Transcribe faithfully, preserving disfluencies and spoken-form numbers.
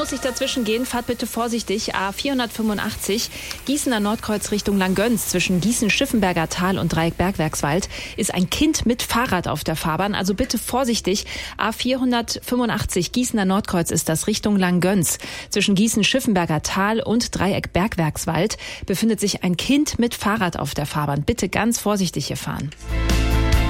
muss ich dazwischen gehen. Fahrt bitte vorsichtig. A vierhundertfünfundachtzig, Gießener Nordkreuz Richtung Langgöns. Zwischen Gießen-Schiffenberger Tal und Dreieck-Bergwerkswald ist ein Kind mit Fahrrad auf der Fahrbahn. Also bitte vorsichtig. A vierhundertfünfundachtzig, Gießener Nordkreuz ist das Richtung Langgöns. Zwischen Gießen-Schiffenberger Tal und Dreieck-Bergwerkswald befindet sich ein Kind mit Fahrrad auf der Fahrbahn. Bitte ganz vorsichtig hier fahren.